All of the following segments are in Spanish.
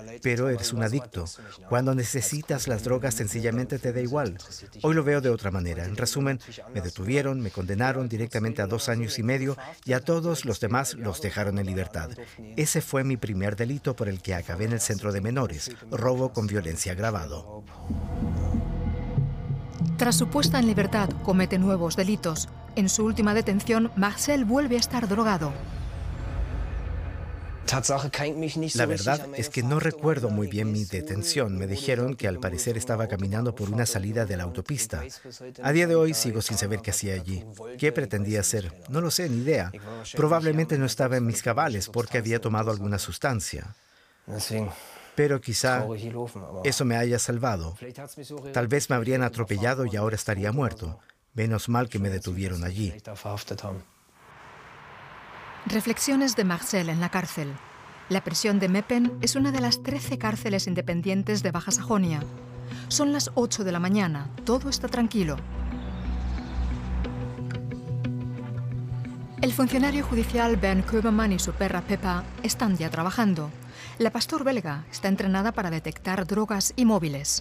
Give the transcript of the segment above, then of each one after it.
pero eres un adicto. Cuando necesitas las drogas sencillamente te da igual. Hoy lo veo de otra manera. En resumen, me detuvieron, me condenaron directamente a 2 años y medio y a todos los demás los dejaron en libertad. Ese fue mi primer delito por el que acabé en el centro de menores, robo con violencia agravado. Tras su puesta en libertad, comete nuevos delitos. En su última detención, Marcel vuelve a estar drogado. La verdad es que no recuerdo muy bien mi detención. Me dijeron que al parecer estaba caminando por una salida de la autopista. A día de hoy sigo sin saber qué hacía allí. ¿Qué pretendía hacer? No lo sé, ni idea. Probablemente no estaba en mis cabales porque había tomado alguna sustancia. Pero quizá eso me haya salvado. Tal vez me habrían atropellado y ahora estaría muerto. Menos mal que me detuvieron allí. Reflexiones de Marcel en la cárcel. La prisión de Meppen es una de las 13 cárceles independientes de Baja Sajonia. Son las 8 de la mañana, todo está tranquilo. El funcionario judicial Ben Koebermann y su perra Peppa están ya trabajando. La pastor belga está entrenada para detectar drogas y móviles.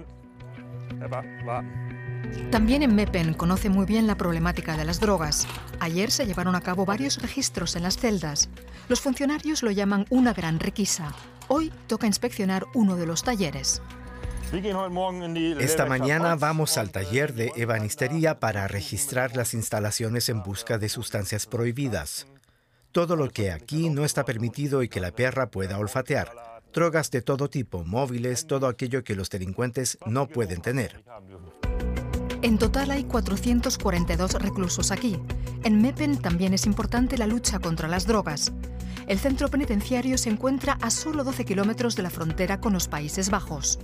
También en Meppen conoce muy bien la problemática de las drogas. Ayer se llevaron a cabo varios registros en las celdas. Los funcionarios lo llaman una gran requisa. Hoy toca inspeccionar uno de los talleres. Esta mañana vamos al taller de ebanistería para registrar las instalaciones en busca de sustancias prohibidas. Todo lo que aquí no está permitido y que la perra pueda olfatear. Drogas de todo tipo, móviles, todo aquello que los delincuentes no pueden tener. En total hay 442 reclusos aquí. En Meppen también es importante la lucha contra las drogas. El centro penitenciario se encuentra a solo 12 kilómetros de la frontera con los Países Bajos.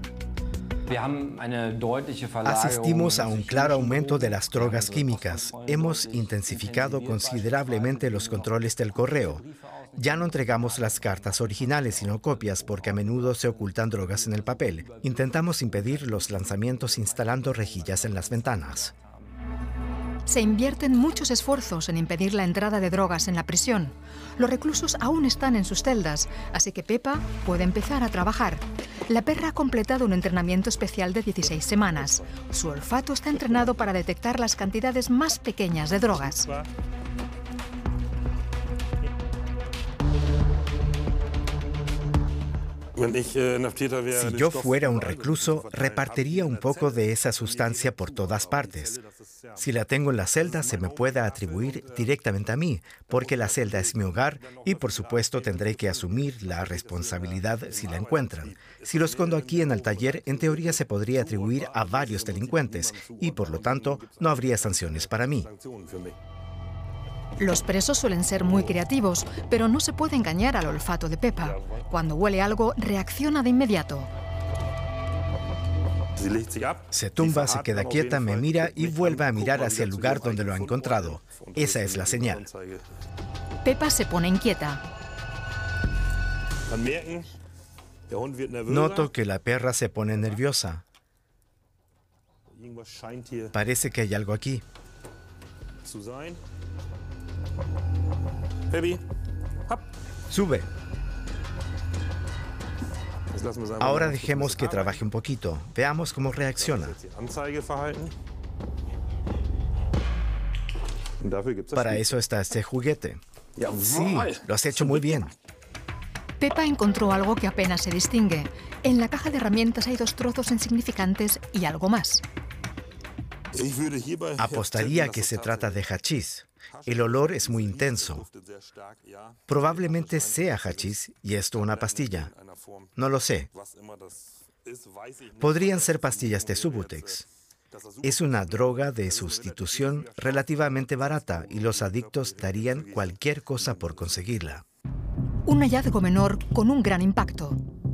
Asistimos a un claro aumento de las drogas químicas. Hemos intensificado considerablemente los controles del correo. Ya no entregamos las cartas originales, sino copias, porque a menudo se ocultan drogas en el papel. Intentamos impedir los lanzamientos instalando rejillas en las ventanas. Se invierten muchos esfuerzos en impedir la entrada de drogas en la prisión. Los reclusos aún están en sus celdas, así que Peppa puede empezar a trabajar. La perra ha completado un entrenamiento especial de 16 semanas. Su olfato está entrenado para detectar las cantidades más pequeñas de drogas. Si yo fuera un recluso, repartiría un poco de esa sustancia por todas partes. Si la tengo en la celda, se me puede atribuir directamente a mí, porque la celda es mi hogar y, por supuesto, tendré que asumir la responsabilidad si la encuentran. Si lo escondo aquí en el taller, en teoría se podría atribuir a varios delincuentes y, por lo tanto, no habría sanciones para mí. Los presos suelen ser muy creativos, pero no se puede engañar al olfato de Peppa. Cuando huele algo, reacciona de inmediato. Se tumba, se queda quieta, me mira y vuelve a mirar hacia el lugar donde lo ha encontrado. Esa es la señal. Peppa se pone inquieta. Noto que la perra se pone nerviosa. Parece que hay algo aquí. Sube. Ahora dejemos que trabaje un poquito. Veamos cómo reacciona. Para eso está este juguete. Sí, lo has hecho muy bien. Peppa encontró algo que apenas se distingue. En la caja de herramientas hay 2 trozos insignificantes y algo más. Apostaría que se trata de hachís. El olor es muy intenso. Probablemente sea hachís y esto una pastilla. No lo sé. Podrían ser pastillas de Subutex. Es una droga de sustitución relativamente barata y los adictos darían cualquier cosa por conseguirla. Un hallazgo menor con un gran impacto.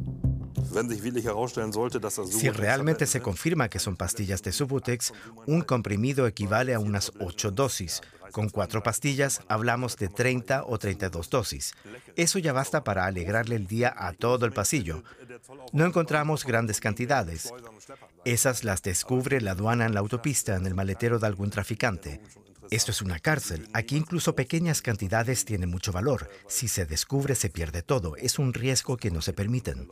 Si realmente se confirma que son pastillas de Subutex, un comprimido equivale a unas 8 dosis. Con 4 pastillas hablamos de 30 o 32 dosis. Eso ya basta para alegrarle el día a todo el pasillo. No encontramos grandes cantidades. Esas las descubre la aduana en la autopista, en el maletero de algún traficante. Esto es una cárcel. Aquí incluso pequeñas cantidades tienen mucho valor. Si se descubre, se pierde todo. Es un riesgo que no se permiten.